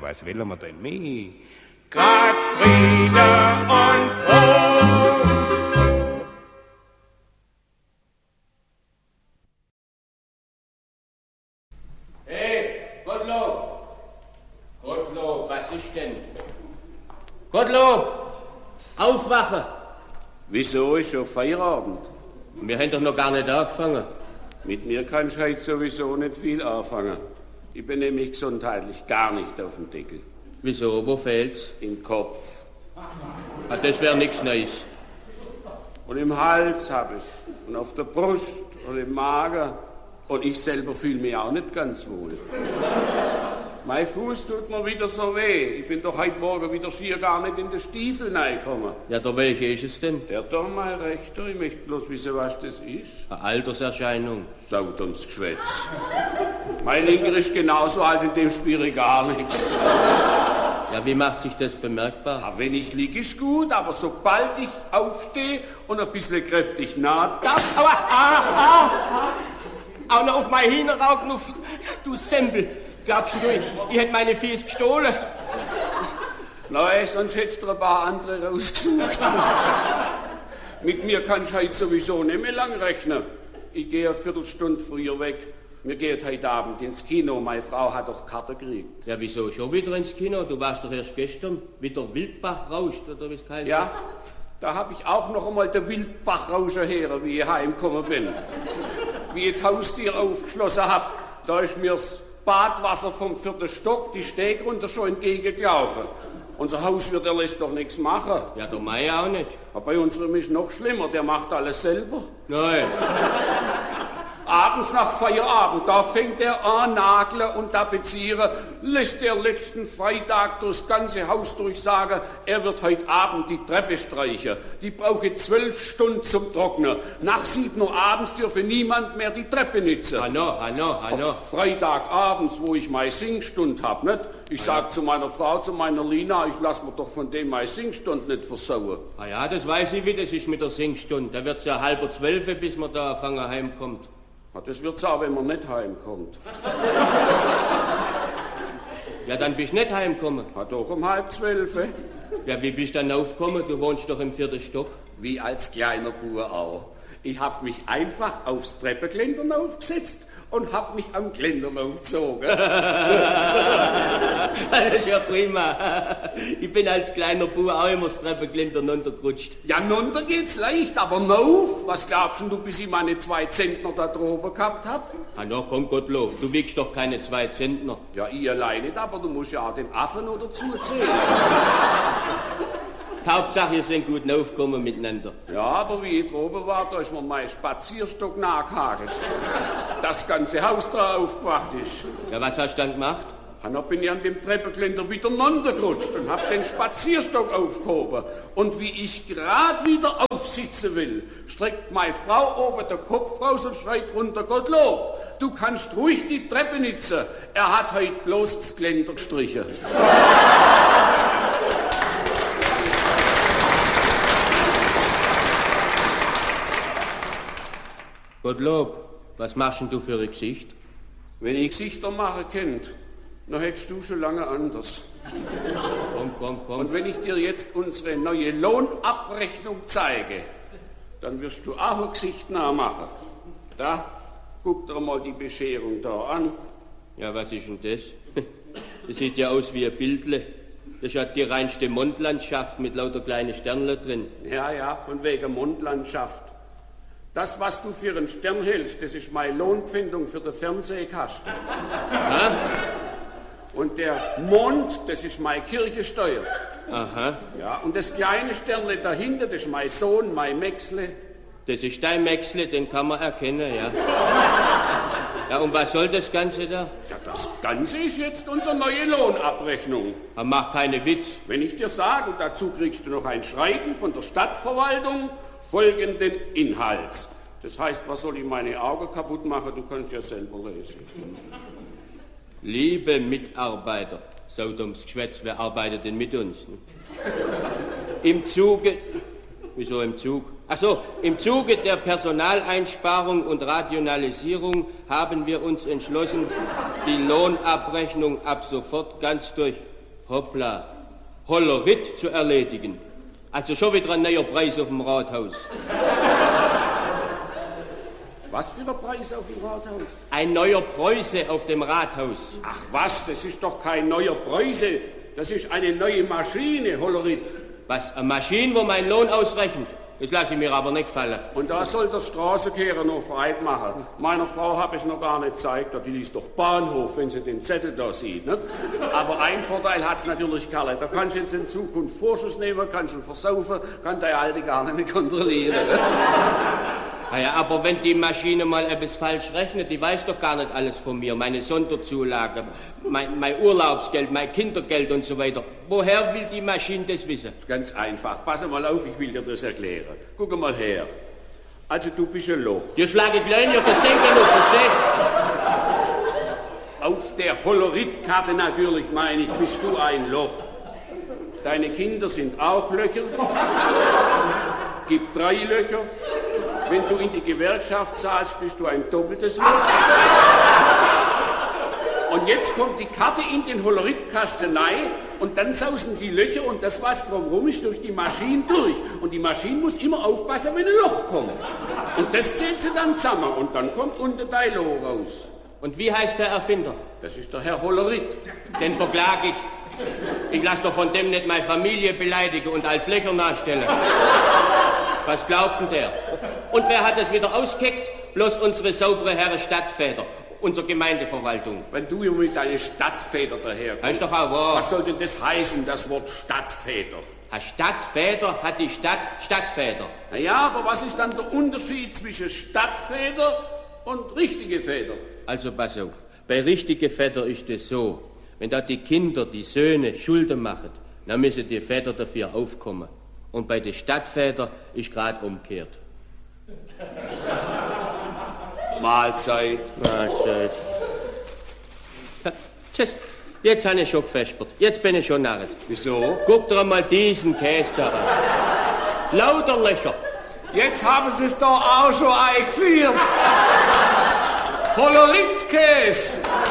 was will man denn mehr? Grad Friede und Froh. Hey, Gottlob! Gottlob, was ist denn? Gottlob! Aufwachen! Wieso ist schon Feierabend? Wir haben doch noch gar nicht angefangen. Mit mir kannst du heute sowieso nicht viel anfangen. Ich bin nämlich gesundheitlich gar nicht auf dem Deckel. Wieso, wo fehlt's? Im Kopf. Ah, das wäre nichts Neues. Und im Hals hab ich. Und auf der Brust und im Magen. Und ich selber fühle mich auch nicht ganz wohl. Mein Fuß tut mir wieder so weh. Ich bin doch heute Morgen wieder schier gar nicht in die Stiefel reingekommen. Ja, der welche ist es denn? Der da mal rechter. Ich möchte bloß wissen, was das ist. Eine Alterserscheinung. Saut ums Geschwätz. Mein linker ist genauso alt, in dem spüre ich gar nichts. Ja, wie macht sich das bemerkbar? Ja, wenn ich liege, ist gut, aber sobald ich aufstehe und ein bisschen kräftig nahe darf... Auch noch auf mein Hühneraugen, du Sempel. Glaubst du, ich hätte meine Fies gestohlen? Nein, sonst hättest du ein paar andere rausgesucht. Mit mir kannst du heute sowieso nicht mehr lang rechnen. Ich gehe eine Viertelstunde früher weg. Wir gehen heute Abend ins Kino. Meine Frau hat doch Karte gekriegt. Ja, wieso schon wieder ins Kino? Du warst doch erst gestern. Wieder Wildbach rauscht, oder wie es heißt? Ja, da habe ich auch noch einmal den Wildbachrauschen her, wie ich heimgekommen bin. Wie ich das Haustier aufgeschlossen habe, da ist mir das Badwasser vom 4. Stock die Steg runter schon entgegengelaufen. Unser Hauswirt, der lässt doch nichts machen. Ja, der Mai auch nicht. Aber bei unserem ist noch schlimmer, der macht alles selber. Nein. Abends nach Feierabend, da fängt er an nageln und tapezieren, lässt der letzten Freitag durchs ganze Haus durchsagen, er wird heute Abend die Treppe streichen. Die brauche 12 Stunden zum Trocknen. Nach 7 Uhr abends dürfe niemand mehr die Treppe nutzen. Hanno. Freitagabends, wo ich meine Singstunde hab, nicht? Ich sag zu meiner Frau, zu meiner Lina, ich lass mir doch von dem meine Singstunde nicht versauen. Ah ja, das weiß ich, wie das ist mit der Singstunde. Da wird's ja 11:30, bis man da anfangen heimkommt. Ja, das wird's auch, wenn man nicht heimkommt. Ja, dann bist du nicht heimgekommen. Ja, doch 11:30. Ja, wie bist du dann aufgekommen? Du wohnst doch im 4. Stock. Wie als kleiner Bub auch. Ich hab mich einfach aufs Treppengeländer aufgesetzt und hab mich am Geländer aufgezogen. Das ist ja prima. Ich bin als kleiner Bub auch immer das Treppengeländer runtergerutscht. Ja, runter geht's leicht, aber rauf? Was glaubst du, bis ich meine 2 Zentner da droben gehabt hab? Ah, no, komm, Gottlob, du wiegst doch keine 2 Zentner. Ja, ich allein nicht, aber du musst ja auch den Affen oder zuzählen. Hauptsache, ihr seid gut aufgekommen miteinander. Ja, aber wie ich droben war, da ist mir mein Spazierstock nachgehakt. Das ganze Haus da aufgewacht ist. Ja, was hast du dann gemacht? Und dann bin ich an dem Treppengeländer wieder runtergerutscht und hab den Spazierstock aufgehoben. Und wie ich gerade wieder aufsitzen will, streckt meine Frau oben den Kopf raus und schreit runter, Gottlob, du kannst ruhig die Treppe nutzen. Er hat heute bloß das Geländer gestrichen. Gottlob, was machst denn du für ein Gesicht? Wenn ich Gesichter machen könnte, dann hättest du schon lange anders. Komm. Und wenn ich dir jetzt unsere neue Lohnabrechnung zeige, dann wirst du auch ein Gesicht nachmachen. Da, guck dir mal die Bescherung da an. Ja, was ist denn das? Das sieht ja aus wie ein Bildle. Das hat die reinste Mondlandschaft mit lauter kleinen Sternle drin. Ja, von wegen Mondlandschaft. Das, was du für einen Stern hältst, das ist meine Lohnpfändung für den Fernsehkasten. Ha? Und der Mond, das ist meine Kirchensteuer. Aha. Ja, und das kleine Sternle dahinter, das ist mein Sohn, mein Mäxle. Das ist dein Mäxle, den kann man erkennen, ja. Ja, und was soll das Ganze da? Ja, das Ganze ist jetzt unsere neue Lohnabrechnung. Aber mach keine Witz. Wenn ich dir sage, und dazu kriegst du noch ein Schreiben von der Stadtverwaltung, folgenden Inhalts. Das heißt, was soll ich meine Augen kaputt machen? Du kannst ja selber lesen. Liebe Mitarbeiter, Sodoms Geschwätz, wer arbeitet denn mit uns? Im Zuge... Wieso im Zug? Ach so, im Zuge der Personaleinsparung und Rationalisierung haben wir uns entschlossen, die Lohnabrechnung ab sofort ganz durch Hoppla, Hollerit zu erledigen. Also schon wieder ein neuer Preis auf dem Rathaus. Was für ein Preis auf dem Rathaus? Ein neuer Preuße auf dem Rathaus. Ach was, das ist doch kein neuer Preuße. Das ist eine neue Maschine, Hollerit. Was, eine Maschine, wo mein Lohn ausrechnet? Das lasse ich mir aber nicht gefallen. Und da soll der Straßenkehrer noch frei machen. Meiner Frau habe ich es noch gar nicht gezeigt, die liest doch Bahnhof, wenn sie den Zettel da sieht. Ne? Aber ein Vorteil hat es natürlich, Karle. Da kannst du jetzt in Zukunft Vorschuss nehmen, kannst du versaufen, kann der Alte gar nicht mehr kontrollieren. Naja, aber wenn die Maschine mal etwas falsch rechnet, die weiß doch gar nicht alles von mir. Meine Sonderzulage, mein Urlaubsgeld, mein Kindergeld und so weiter. Woher will die Maschine das wissen? Das ist ganz einfach. Pass mal auf, ich will dir das erklären. Guck mal her. Also du bist ein Loch. Dir schlage ich Löhne auf das Senkerloch, verstehst du? Auf der Hollerit-Karte natürlich, meine ich, bist du ein Loch. Deine Kinder sind auch Löcher. Gibt 3 Löcher. Wenn du in die Gewerkschaft zahlst, bist du ein doppeltes Loch. Und jetzt kommt die Karte in den Hollerit-Kasten rein und dann sausen die Löcher und das, was drumherum ist, durch die Maschine durch. Und die Maschine muss immer aufpassen, wenn ein Loch kommt. Und das zählt sie dann zusammen und dann kommt unter dein Loch raus. Und wie heißt der Erfinder? Das ist der Herr Hollerit. Den verklage ich. Ich lasse doch von dem nicht meine Familie beleidigen und als Löcher nachstellen. Was glaubt denn der? Und wer hat es wieder ausgekickt? Bloß unsere saubere Herren Stadtväter, unsere Gemeindeverwaltung. Wenn du hier mit deinen Stadtväter daherkommst. Heißt doch auch wahr. Was soll denn das heißen, das Wort Stadtväter? Stadtväter hat die Stadt Stadtväter. Na ja, aber was ist dann der Unterschied zwischen Stadtväter und richtige Väter? Also pass auf, bei richtigen Väter ist es so, wenn da die Kinder, die Söhne Schulden machen, dann müssen die Väter dafür aufkommen. Und bei den Stadtvätern ist gerade umgekehrt. Mahlzeit. Mahlzeit. Jetzt habe ich schon gefespert. Jetzt bin ich schon narret. Wieso? Guck dir mal diesen Käse da an. Lauter Löcher. Jetzt haben sie es doch auch schon eingeführt. Hollerit-Käse.